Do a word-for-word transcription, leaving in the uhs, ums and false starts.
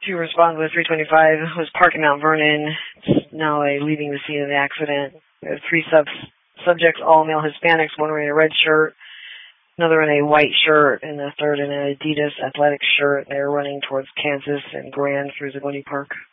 To respond with three twenty-five was parked in Mount Vernon. It's now a leaving the scene of the accident. We have three subs, subjects, all male Hispanics, one wearing a red shirt, another in a white shirt, and the third in an Adidas athletic shirt. They're running towards Kansas and Grand through Zagoni Park.